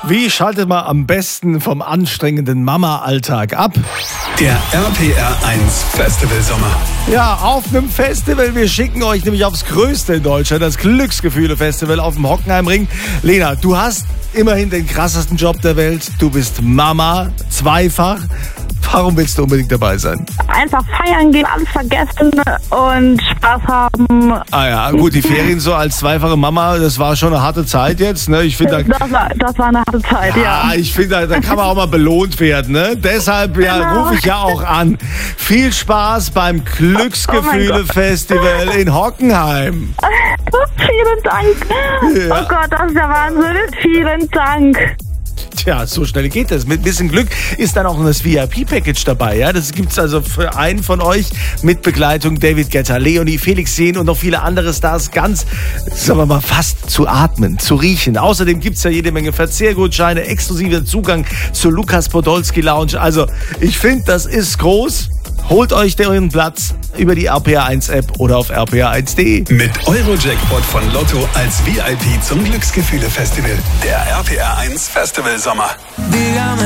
Wie schaltet man am besten vom anstrengenden Mama-Alltag ab? Der RPR 1 Festival Sommer. Ja, auf einem Festival. Wir schicken euch nämlich aufs Größte in Deutschland, das Glücksgefühle-Festival auf dem Hockenheimring. Lena, du hast immerhin den krassesten Job der Welt. Du bist Mama, zweifach. Warum willst du unbedingt dabei sein? Einfach feiern gehen, alles vergessen und Spaß haben. Ah ja, gut, die Ferien so als zweifache Mama, das war schon eine harte Zeit jetzt. Ne? Ich finde, Das war eine harte Zeit, ja. ich finde, da kann man auch mal belohnt werden. Ne? Deshalb rufe ich ja auch an. Viel Spaß beim Glücksgefühle-Festival in Hockenheim. Vielen Dank. Ja. Oh Gott, das ist der Wahnsinn. Vielen Dank. Tja, so schnell geht das. Mit ein bisschen Glück ist dann auch das VIP-Package dabei. Ja? Das gibt's also für einen von euch mit Begleitung David Guetta, Leonie, Felix Jähn und noch viele andere Stars ganz, sagen wir mal, fast zu atmen, zu riechen. Außerdem gibt's ja jede Menge Verzehrgutscheine, exklusiver Zugang zur Lukas Podolski Lounge. Also ich finde, das ist groß. Holt euch euren Platz über die RPR1-App oder auf rpr1.de. Mit Eurojackpot von Lotto als VIP zum Glücksgefühle-Festival. Der RPR 1 Festival Sommer.